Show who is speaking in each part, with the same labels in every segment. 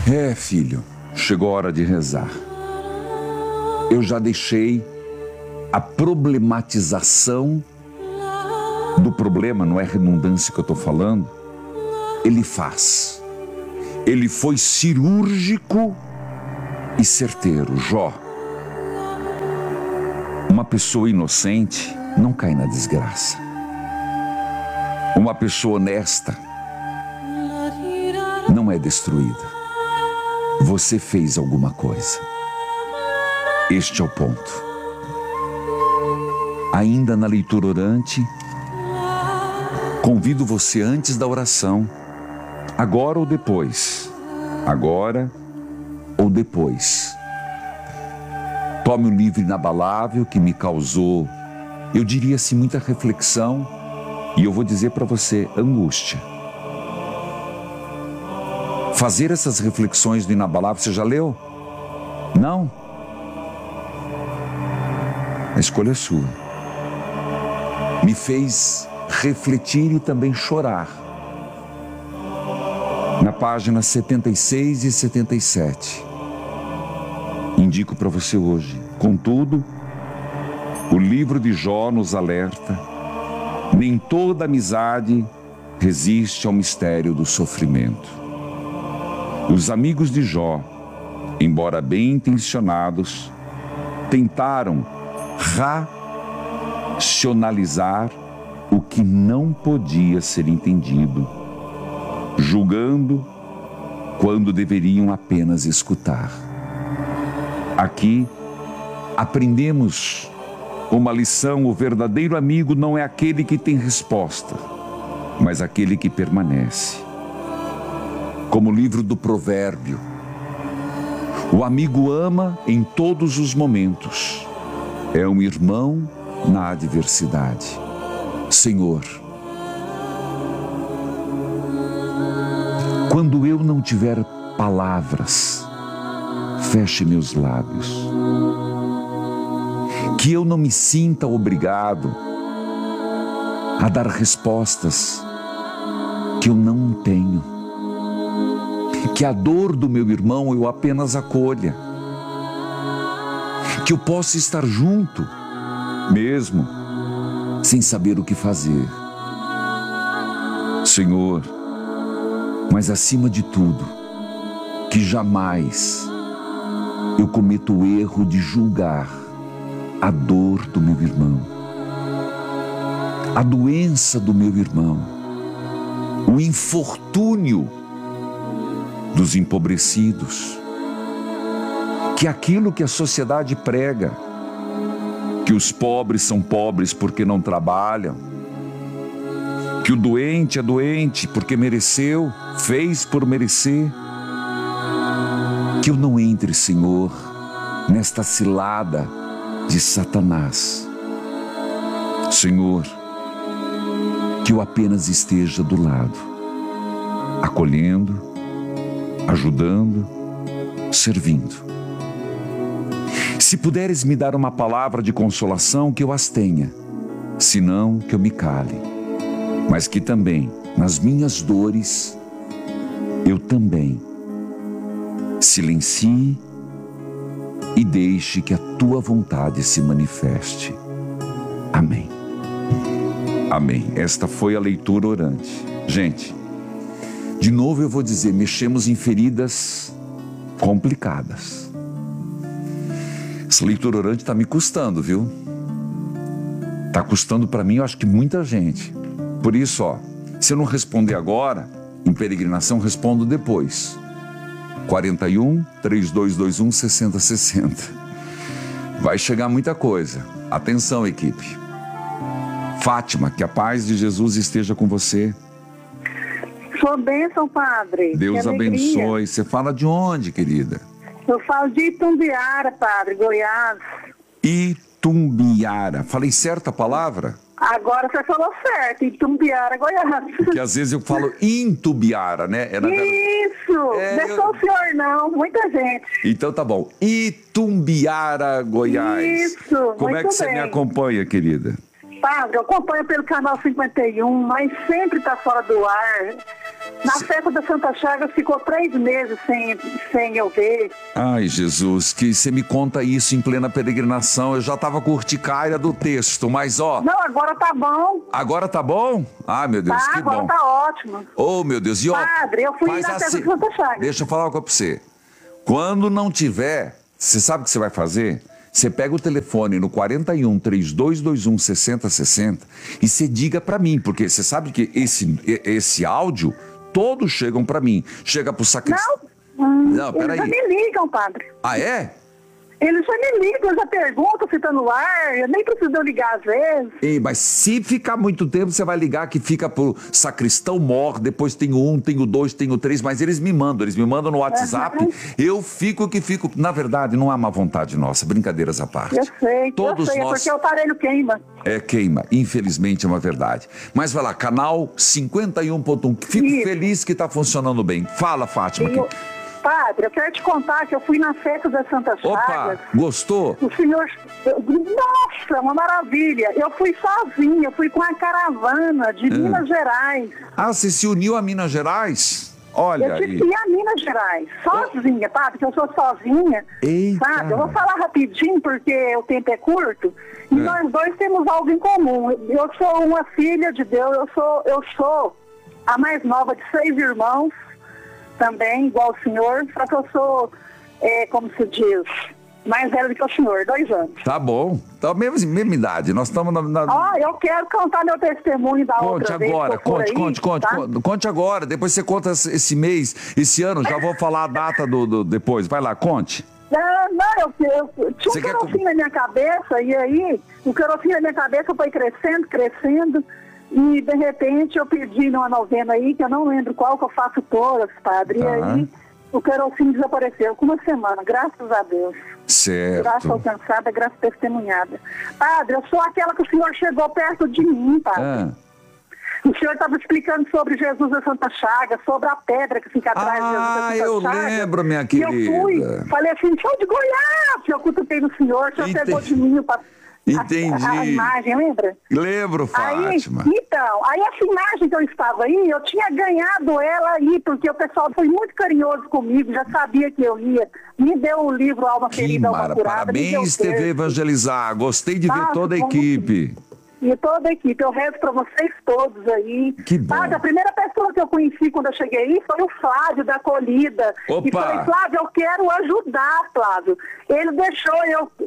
Speaker 1: Filho, chegou a hora de rezar. Eu já deixei a problematização do problema, não é redundância que eu estou falando. Ele faz. Ele foi cirúrgico e certeiro. Jó, uma pessoa inocente não cai na desgraça. Uma pessoa honesta não é destruída. Você fez alguma coisa. Este é o ponto. Ainda na leitura orante, convido você antes da oração, agora ou depois, agora ou depois. Tome um livro inabalável que me causou, eu diria assim, muita reflexão, e eu vou dizer para você, angústia. Fazer essas reflexões do inabalável, você já leu? Não? A escolha é sua. Me fez refletir e também chorar. Na página 76 e 77. Indico para você hoje. Contudo, o livro de Jó nos alerta: nem toda amizade resiste ao mistério do sofrimento. Os amigos de Jó, embora bem intencionados, tentaram racionalizar o que não podia ser entendido, julgando quando deveriam apenas escutar. Aqui aprendemos uma lição: o verdadeiro amigo não é aquele que tem resposta, mas aquele que permanece. Como o livro do Provérbio, o amigo ama em todos os momentos, é um irmão na adversidade. Senhor, quando eu não tiver palavras, feche meus lábios. Que eu não me sinta obrigado a dar respostas que eu não tenho. Que a dor do meu irmão eu apenas acolha. Que eu possa estar junto, mesmo sem saber o que fazer. Senhor, mas acima de tudo, que jamais eu cometa o erro de julgar a dor do meu irmão, a doença do meu irmão, o infortúnio dos empobrecidos, que aquilo que a sociedade prega, que os pobres são pobres porque não trabalham, que o doente é doente porque mereceu, fez por merecer, que eu não entre, Senhor, nesta cilada de Satanás. Senhor, que eu apenas esteja do lado, acolhendo, ajudando, servindo. Se puderes me dar uma palavra de consolação, que eu as tenha, senão que eu me cale, mas que também, nas minhas dores, eu também silencie e deixe que a tua vontade se manifeste. Amém. Amém. Esta foi a leitura orante. Gente, de novo eu vou dizer, mexemos em feridas complicadas. Essa leitura orante está me custando, viu? Está custando para mim, eu acho que muita gente. Por isso, se eu não responder agora, em peregrinação, respondo depois. 41-3221 6060. Vai chegar muita coisa. Atenção, equipe. Fátima, que a paz de Jesus esteja com você.
Speaker 2: Sua bênção, padre.
Speaker 1: Deus abençoe. Você fala de onde, querida?
Speaker 2: Eu falo de Itumbiara, padre, Goiás.
Speaker 1: Itumbiara. Falei certa a palavra?
Speaker 2: Agora você falou certo, Itumbiara, Goiás.
Speaker 1: Porque às vezes eu falo Intubiara, né?
Speaker 2: Isso! Não é só o senhor não, muita gente.
Speaker 1: Então tá bom. Itumbiara, Goiás.
Speaker 2: Isso,
Speaker 1: Como é que você me acompanha, querida?
Speaker 2: Padre, eu acompanho pelo canal 51, mas sempre está fora do ar. Na festa da Santa Chagas ficou 3 meses sem eu ver.
Speaker 1: Ai, Jesus, que você me conta isso em plena peregrinação. Eu já estava com urticária do texto, mas ó...
Speaker 2: Não, agora tá bom.
Speaker 1: Agora tá bom? Ah, meu Deus, que
Speaker 2: agora
Speaker 1: bom.
Speaker 2: Tá ótimo.
Speaker 1: Oh, meu Deus, e ó...
Speaker 2: Padre, eu fui na festa da Santa Chagas.
Speaker 1: Deixa eu falar uma coisa pra você. Quando não tiver, você sabe o que você vai fazer? Você pega o telefone no 41 3221 6060 e você diga pra mim, porque você sabe que esse áudio, todos chegam pra mim. Chega pro sacristão.
Speaker 2: Não, peraí. Eles já me ligam, Padre.
Speaker 1: Ah, é?
Speaker 2: Eles já me ligam, já perguntam se tá no ar, eu nem preciso ligar às vezes.
Speaker 1: Ei, mas se ficar muito tempo, você vai ligar que fica pro sacristão mor, depois tem o 1, tem o 2, tem o 3, mas eles me mandam no WhatsApp, eu fico. Na verdade, não há má vontade nossa, brincadeiras à parte.
Speaker 2: Eu sei,
Speaker 1: nós...
Speaker 2: é porque o aparelho queima.
Speaker 1: Queima, infelizmente é uma verdade. Mas vai lá, canal 51.1, fico feliz que tá funcionando bem. Fala, Fátima.
Speaker 2: Padre, eu quero te contar que eu fui na festa da Santa Chagas.
Speaker 1: Opa, gostou?
Speaker 2: O senhor... Nossa, uma maravilha. Eu fui sozinha, eu fui com a caravana de Minas Gerais.
Speaker 1: Ah, você se uniu a Minas Gerais? Olha
Speaker 2: eu tive que ir a Minas Gerais, sozinha, Padre, porque eu sou sozinha.
Speaker 1: Eita.
Speaker 2: Sabe? Eu vou falar rapidinho, porque o tempo é curto. E nós dois temos algo em comum. Eu sou uma filha de Deus, eu sou a mais nova de 6 irmãos. Também, igual o senhor, só que eu sou, como se diz, mais velho do que o senhor, 2 anos.
Speaker 1: Tá bom, tá mesma idade, nós estamos na...
Speaker 2: eu quero contar meu testemunho da outra vez.
Speaker 1: Conte agora, depois você conta esse mês, esse ano, já vou falar a data do depois, vai lá, conte.
Speaker 2: Eu tinha um querosene na minha cabeça, e aí, o querosene na minha cabeça foi crescendo, e de repente eu pedi numa novena aí, que eu não lembro qual, que eu faço todas, Padre, e aí o querosene desapareceu com 1 semana, graças a Deus.
Speaker 1: Certo.
Speaker 2: Graça alcançada, graça testemunhada. Padre, eu sou aquela que o senhor chegou perto de mim, Padre. O senhor estava explicando sobre Jesus da Santa Chagas, sobre a pedra que fica atrás de Jesus da Santa Chagas.
Speaker 1: Eu lembro, minha querida.
Speaker 2: E eu falei assim, sou de Goiás, eu cutuquei no senhor pegou de mim para...
Speaker 1: Entendi.
Speaker 2: A imagem, lembra?
Speaker 1: Lembro, Fátima.
Speaker 2: Aí essa imagem que eu estava aí, eu tinha ganhado ela aí, porque o pessoal foi muito carinhoso comigo, já sabia que eu ia. Me deu o livro Alma Ferida, Alma Curada.
Speaker 1: Parabéns, TV Evangelizar. Gostei de ver toda a equipe.
Speaker 2: E toda a equipe, eu rezo para vocês todos aí.
Speaker 1: Que bom.
Speaker 2: A primeira pessoa que eu conheci quando eu cheguei aí foi o Flávio da Acolhida.
Speaker 1: Opa.
Speaker 2: E falei, Flávio, eu quero ajudar, Flávio. Ele deixou,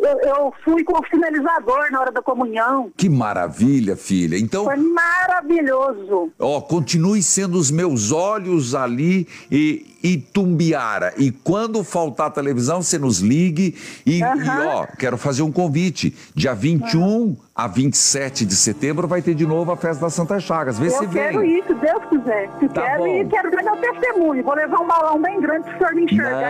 Speaker 2: eu fui com o finalizador na hora da comunhão.
Speaker 1: Que maravilha, filha. Então,
Speaker 2: foi maravilhoso.
Speaker 1: Continue sendo os meus olhos ali e Tumbiara. E quando faltar a televisão, você nos ligue. E quero fazer um convite. Dia 21 a 27 de setembro vai ter de novo a festa da Santa Chagas. Vê se vem.
Speaker 2: Eu quero ir, se Deus quiser. Quero dar meu testemunho. Vou levar um balão bem grande para o senhor me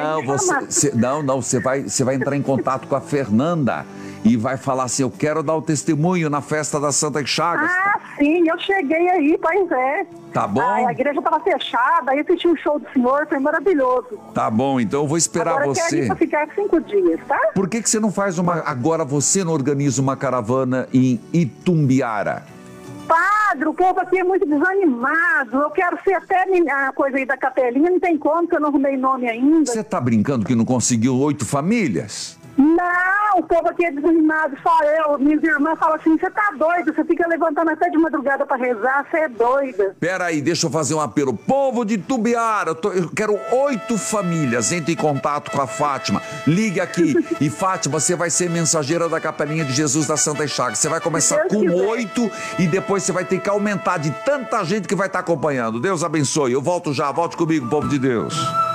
Speaker 2: enxergar.
Speaker 1: Você vai entrar em contato com a Fernanda e vai falar assim, eu quero dar o testemunho na festa da Santa Chagas.
Speaker 2: Sim, eu cheguei aí, pois é.
Speaker 1: Tá bom?
Speaker 2: A igreja estava fechada, aí assisti um show do senhor, foi maravilhoso.
Speaker 1: Tá bom, então eu vou esperar você.
Speaker 2: Agora eu quero ir para ficar 5 dias, tá?
Speaker 1: Por que você não faz agora você não organiza uma caravana em Itumbiara?
Speaker 2: Padre, o povo aqui é muito desanimado. Eu quero ser até a coisa aí da capelinha, não tem como, que eu não arrumei nome ainda.
Speaker 1: Você tá brincando que não conseguiu 8 famílias?
Speaker 2: Não, o povo aqui é desanimado, só eu. Minhas irmãs falam assim, você tá doido, você fica levantando até de madrugada pra rezar, você é doida.
Speaker 1: Peraí, deixa eu fazer um apelo. Povo de Itumbiara, eu quero 8 famílias, entre em contato com a Fátima. Ligue aqui e Fátima, você vai ser mensageira da Capelinha de Jesus da Santa Chagas. Você vai começar com 8 e depois você vai ter que aumentar de tanta gente que vai estar acompanhando. Deus abençoe. Eu volto já, volte comigo, povo de Deus.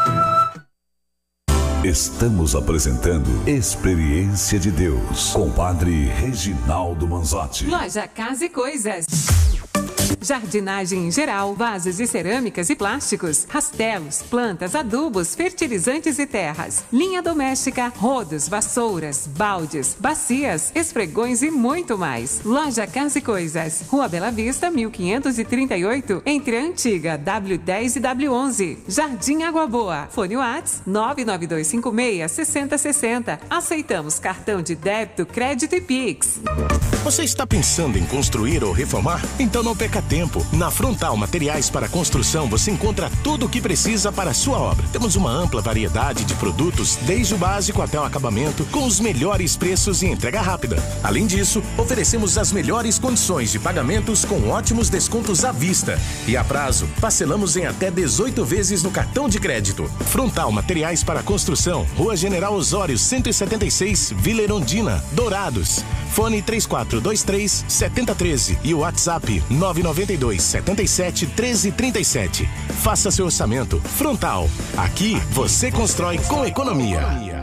Speaker 3: Estamos apresentando Experiência de Deus com o Padre Reginaldo Manzotti.
Speaker 4: Loja Casa e Coisas. jardinagem em geral, vasos de cerâmicas e plásticos, rastelos, plantas, adubos, fertilizantes e terras, linha doméstica, rodos, vassouras, baldes, bacias, esfregões e muito mais. Loja Casa e Coisas, Rua Bela Vista, 1538, entre a antiga W10 e W11. Jardim Água Boa. Fone Whats 99256-6060. Aceitamos cartão de débito, crédito e Pix.
Speaker 5: Você está pensando em construir ou reformar? Então não perca tempo. Na Frontal Materiais para Construção você encontra tudo o que precisa para a sua obra. Temos uma ampla variedade de produtos, desde o básico até o acabamento, com os melhores preços e entrega rápida. Além disso, oferecemos as melhores condições de pagamentos com ótimos descontos à vista. E a prazo, parcelamos em até 18 vezes no cartão de crédito. Frontal Materiais para Construção, Rua General Osório 176, Vila Erundina, Dourados. Fone 3423-7013 e o WhatsApp 992-77-1337. Faça seu orçamento. Frontal. Aqui você constrói com economia.